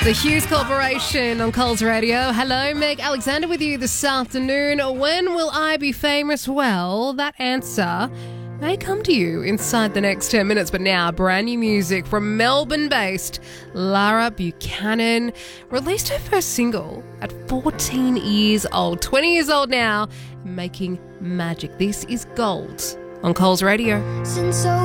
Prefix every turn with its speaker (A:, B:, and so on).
A: The Hughes Corporation on Coles Radio. Hello, Meg Alexander with you this afternoon. When will I be famous? Well, that answer may come to you inside the next 10 minutes. But now, brand new music from Melbourne-based Lara Buchanan. Released her first single at 14 years old. 20 years old now, making magic. This is Gold on Coles Radio.